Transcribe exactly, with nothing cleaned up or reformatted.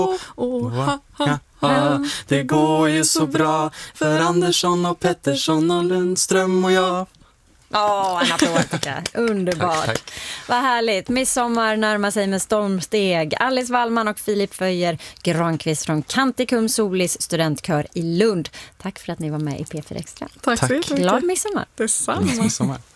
oh, ha, ha, ha. Det går ju så bra för Andersson och Pettersson och Lundström och jag. Åh, oh, en applåd tycker jag. Underbart. Tack, tack. Vad härligt. Midsommar närmar sig med stormsteg. Alice Wallman och Filip Föjer Granqvist från Kantikum Solis studentkör i Lund. Tack för att ni var med i P fyra Extra. Tack så mycket. Glad midsommar. Detsamma. Glad midsommar.